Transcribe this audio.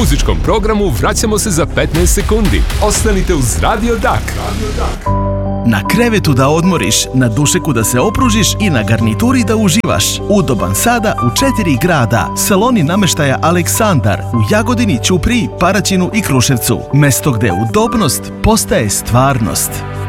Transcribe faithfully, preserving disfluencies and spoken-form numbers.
muzičkom programu vraćamo se za petnaest sekundi. Ostanite uz Radio Dak. Na krevetu da odmoriš, na dušeku da se opružiš i na garnituri da uživaš. Udoban sada u četiri grada. Saloni nameštaja Aleksandar u Jagodini, Ćupriji, Paraćinu i Kruševcu. Mesto gde udobnost postaje stvarnost.